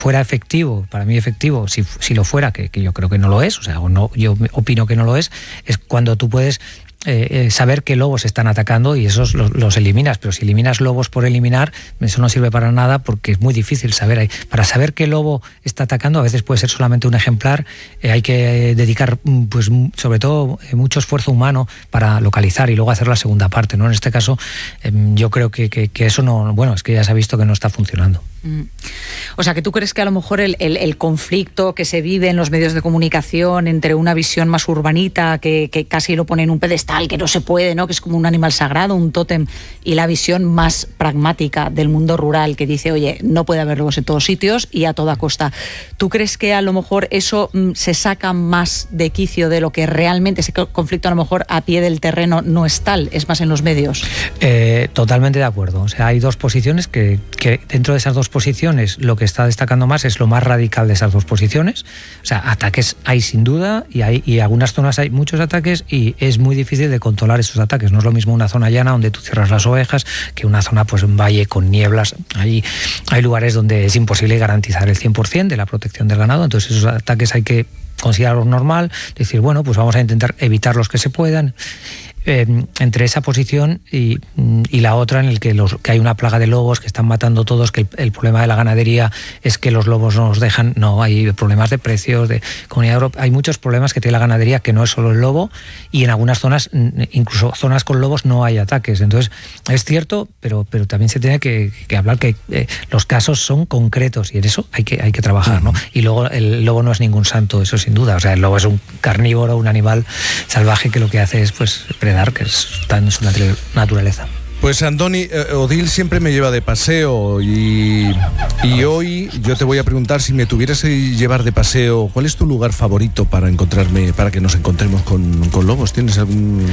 fuera efectivo, para mí efectivo, si lo fuera, que yo creo que no lo es, o sea, yo opino que no lo es cuando tú puedes saber qué lobos están atacando y esos los eliminas, pero si eliminas lobos por eliminar, eso no sirve para nada porque es muy difícil saber. Para saber qué lobo está atacando, a veces puede ser solamente un ejemplar, hay que dedicar pues sobre todo mucho esfuerzo humano para localizar y luego hacer la segunda parte, ¿no? En este caso yo creo que eso no, bueno, es que ya se ha visto que no está funcionando. O sea, que tú crees que a lo mejor el conflicto que se vive en los medios de comunicación entre una visión más urbanita, que casi lo pone en un pedestal, que no se puede, ¿no? Que es como un animal sagrado, un tótem, y la visión más pragmática del mundo rural, que dice, oye, no puede haber lobos en todos sitios y a toda costa. ¿Tú crees que a lo mejor eso se saca más de quicio de lo que realmente ese conflicto a lo mejor a pie del terreno no es tal, es más en los medios? Totalmente de acuerdo. O sea, hay dos posiciones que dentro de esas dos posiciones lo que está destacando más es lo más radical de esas dos posiciones. O sea, ataques hay sin duda y en algunas zonas hay muchos ataques y es muy difícil de controlar esos ataques. No es lo mismo una zona llana donde tú cierras las ovejas que una zona, pues un valle con nieblas. Ahí hay lugares donde es imposible garantizar el 100% de la protección del ganado, entonces esos ataques hay que considerarlos normal, decir, bueno, pues vamos a intentar evitar los que se puedan. Entre esa posición y la otra en el que hay una plaga de lobos que están matando todos, que el problema de la ganadería es que los lobos no nos dejan, no, hay problemas de precios, de Comunidad Europea, hay muchos problemas que tiene la ganadería que no es solo el lobo, y en algunas zonas, incluso zonas con lobos, no hay ataques. Entonces es cierto, pero también se tiene que hablar que los casos son concretos y en eso hay que trabajar, ¿no? Y luego el lobo no es ningún santo, eso sin duda. O sea, el lobo es un carnívoro, un animal salvaje que lo que hace es pues que está en su naturaleza. Pues Andoni, Odil siempre me lleva de paseo y hoy yo te voy a preguntar, si me tuvieras que llevar de paseo, ¿cuál es tu lugar favorito para que nos encontremos con lobos? ¿Tienes algún...?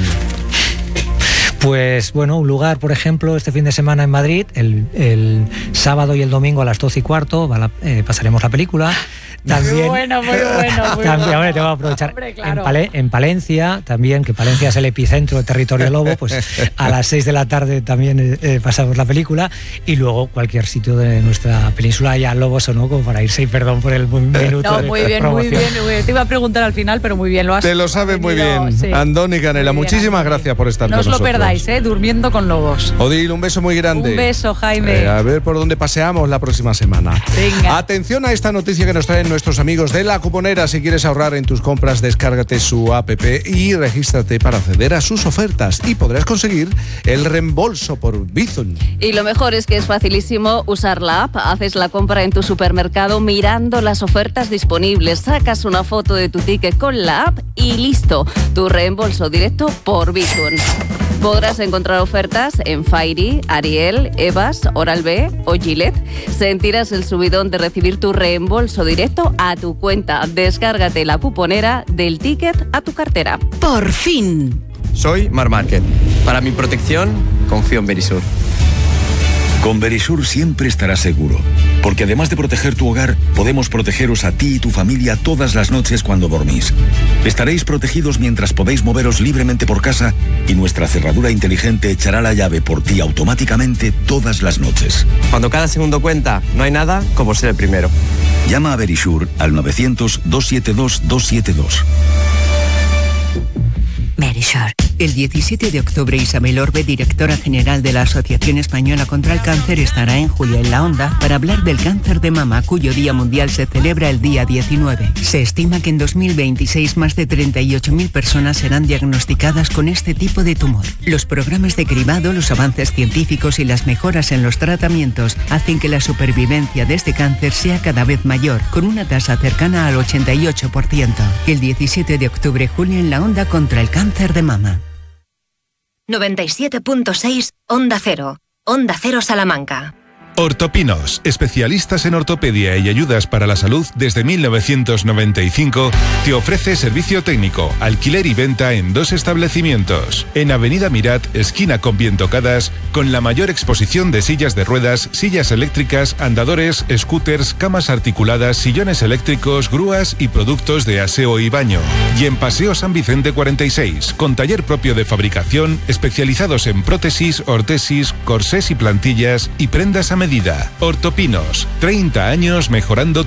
Pues bueno, un lugar, por ejemplo, este fin de semana en Madrid, el sábado y el domingo a las 12:15 pasaremos la película. También, muy bueno. También, ahora te voy a aprovechar. Hombre, claro. En Palencia, también, que Palencia es el epicentro del territorio lobo, pues a las 6 de la tarde también pasamos la película, y luego cualquier sitio de nuestra península haya lobos o no, como para irse, y perdón por el minuto. No, muy bien. Te iba a preguntar al final, pero muy bien, lo has. Te lo sabes muy bien. Sí. Andoni Canela, muchísimas gracias por estar con nosotros. No os lo perdáis, Durmiendo con lobos. Odil, un beso muy grande. Un beso, Jaime. A ver por dónde paseamos la próxima semana. Venga. Atención a esta noticia que nos traen nuestros amigos de La Cuponera. Si quieres ahorrar en tus compras, descárgate su app y regístrate para acceder a sus ofertas y podrás conseguir el reembolso por Bizum. Y lo mejor es que es facilísimo usar la app. Haces la compra en tu supermercado mirando las ofertas disponibles, sacas una foto de tu ticket con la app y listo, tu reembolso directo por Bizum. Podrás encontrar ofertas en Fairy, Ariel, Evas, Oral-B o Gillette. Sentirás el subidón de recibir tu reembolso directo a tu cuenta. Descárgate La Cuponera, del ticket a tu cartera. ¡Por fin! Soy Mar Márquez. Para mi protección, confío en Verisur. Con Verisur siempre estarás seguro, porque además de proteger tu hogar, podemos protegeros a ti y tu familia todas las noches cuando dormís. Estaréis protegidos mientras podéis moveros libremente por casa y nuestra cerradura inteligente echará la llave por ti automáticamente todas las noches. Cuando cada segundo cuenta, no hay nada como ser el primero. Llama a Verisur al 900-272-272. Verisur. El 17 de octubre, Isabel Orbe, directora general de la Asociación Española contra el Cáncer, estará en Julia en la Onda para hablar del cáncer de mama, cuyo Día Mundial se celebra el día 19. Se estima que en 2026 más de 38.000 personas serán diagnosticadas con este tipo de tumor. Los programas de cribado, los avances científicos y las mejoras en los tratamientos hacen que la supervivencia de este cáncer sea cada vez mayor, con una tasa cercana al 88%. El 17 de octubre, Julia en la Onda contra el cáncer de mama. 97.6 Onda Cero. Onda Cero Salamanca. Ortopinos, especialistas en ortopedia y ayudas para la salud desde 1995, te ofrece servicio técnico, alquiler y venta en 2 establecimientos. En Avenida Mirat, esquina con Vientocadas, con la mayor exposición de sillas de ruedas, sillas eléctricas, andadores, scooters, camas articuladas, sillones eléctricos, grúas y productos de aseo y baño. Y en Paseo San Vicente 46, con taller propio de fabricación, especializados en prótesis, ortesis, corsés y plantillas y prendas a medida. medida. Hortopinos, 30 años mejorando